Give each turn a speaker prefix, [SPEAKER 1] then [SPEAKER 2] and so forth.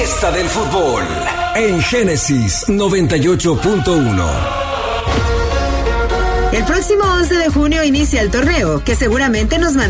[SPEAKER 1] fiesta del fútbol en Génesis 98.1.
[SPEAKER 2] El próximo 11 de junio inicia el torneo, que seguramente nos